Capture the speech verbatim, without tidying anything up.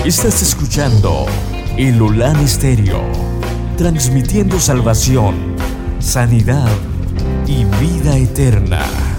Estás escuchando el Olán Estéreo, transmitiendo salvación, sanidad y vida eterna.